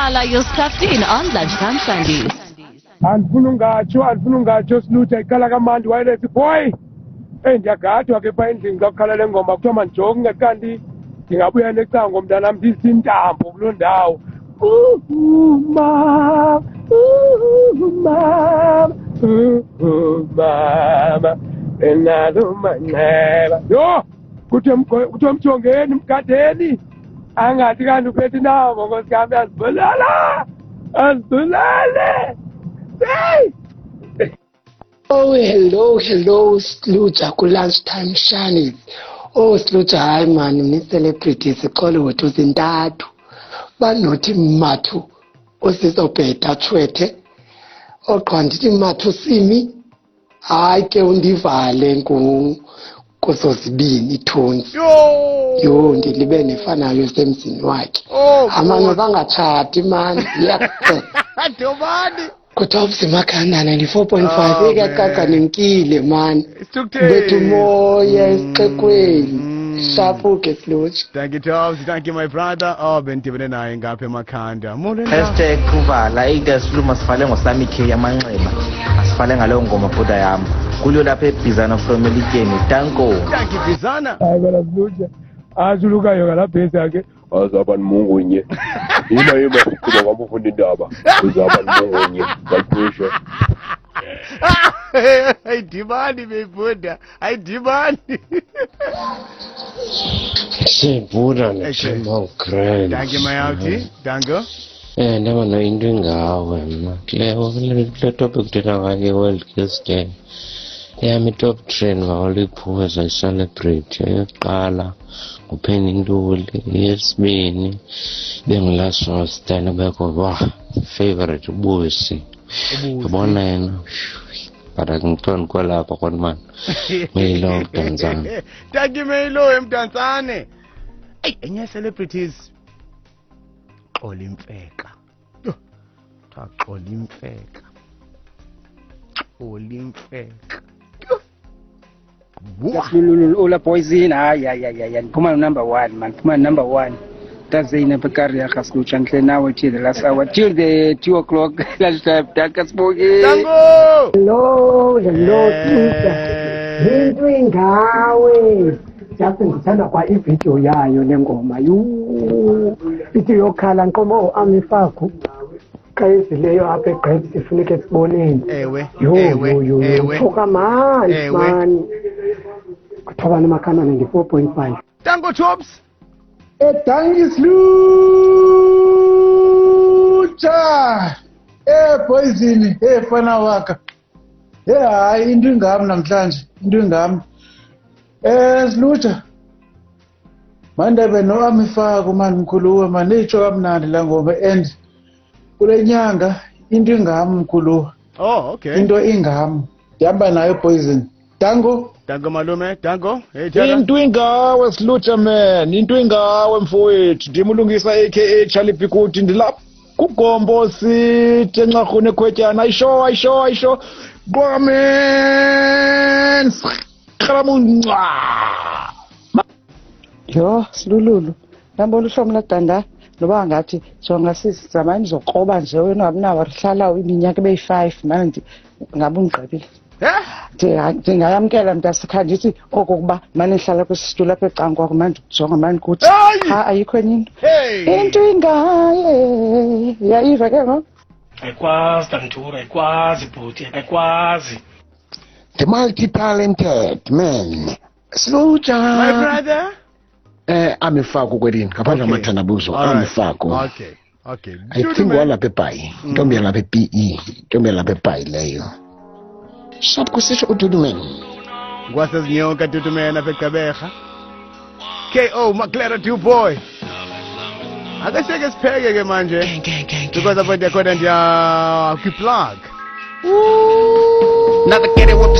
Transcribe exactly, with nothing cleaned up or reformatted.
Kala, you're stuffed in on Lunchtime Sundays. Andifuna ungatsho andifuna ungatsho silutha iqala kamandi wayelesi boy eyi ndiyagathwa ke phaa endlini xa kukhala le ngoma kuthiwa mandijoke kanti ndingabuya necango mntanam ndisintambo kuloo ndawo mama mama mama enalo manxeba yho kuthiwa mjongeni mgadeni angathi kanti uphethe intambo nkosikazi azibulala azibulale. Hey! Oh, hello, hello, Sluja, ku Lunchtime Shani. Oh, Sluja, hayi man, mni-celebrity siqole wethu zintathu. Banothi mathu, usizobheda chwethe. Oqwa ndithi mathu simi. Hayi ke undivale ngu kusozibini ithunzi. Yo! Yo, ndilibe nefanayo semzini wakhe. Oh, amano bangachati man, yakhe. Domani. Kutopsi makanda ninety-four point five eka kaka nimkile man. Bethu moya esixekweni. Shapo ke Sluja. Thank you Tops, thank you my brother. Oh bendibene naye ngapha emakhanda. Hashtag kuvala idasiluma sifale ngosami K yamanxeba. Asifale ngaleyo ngoma bhuda yami. Kulo lapha eBizana from Elikeni. Tanko. Thank you Bizana. Hayi bana Sluja. Azulukayo ngalabhesi yakhe azaba nimungunye. Yima yima sikhuma ngabufunda indaba. Uzaba nimungunye. Ngaphisha. Ayidimani bebhuda. Ayidimani. Sibura nechema grand. Thank you my outie. Dango. Eh ndaba no into ngawe ma. Lewo le topic tena ngake World Kids Day. Yami top trend wawuliphuza celebrate eqala upheni Ntuli yesibini bengilaso stand beko wa favorite ubusi yabona yena para ngitoni kwalapha konman Milo Tanzania. Thank you Milo emdantsane. Hey enye celebrities Olimfeka. Tha Olimfeka. Olimfeka. Ola poison hayi hayi hayi phuma number one man phuma number one that's in a career Sluja until now till the last hour till the two o'clock last time Dakasbogi. Tango. Hello, hello Sluja. Into ingawe. Just ngithanda kwa ivideo yayo lengoma. Yu. Ithi yokhala nkomo amifaku. Kayizileyo apha eGrabs ifuneka siboneni. Ewe. Ewe. Ewe. Thoka man man. Kuthiwa namakana ninety-four point five. Tango Tops. Edangi Sluja. Eh poison, eh fana waka. Eh hayi into ingami namhlanje, into ingami. Eh Sluja. Manje beno amifaka man mkhuluwe man icho kamnandi la ngoba end kule nyanga into ingami mkhuluwe. Oh okay. Into ingami. Yamba nayo poison. Tango. Tango malume, Tango. Hey Jana. Into ingawe Sluja man, into ingawe mfowethu. Ndimulungisa aka Charlie Pikuti ndilapha kugombo sithe nxa khona khwetyana ayisho ayisho ayisho Gomen. Khalamunqa. Yo silululu. Nambona uhlobo ladanda noba ngathi jonga sisi zamani zokroba nje wena abinawo rihlala iminyaka ebe five manje ngabe ungqibile. Eh? Ndingayamkela mntasekhaya ndithi okokuba manje nihlala kwisitulo lapha ecango kwakho manje ukujonga manje kuthi ha ayikho enye into. Into ingaye yayiva ke ngo? Ayikwazi Dantura ayikwazi bhuti ayikwazi. The multi-talented man. Sluja. My brother. Eh amifako kwelini ngaphandle amathandabuzo amifako. Okay. Okay. I think wala pepai. Ntombi yalapha eP E. Ntombi yalapha ePayi leyo. Shap kusisho uDuduman. Ngwasezinyonka Duduman apha eGqeberha. K O Maclera two boy. Akaseke sipheke ke manje. Because apha ndiyakhona ndiya ku plug. Navigated with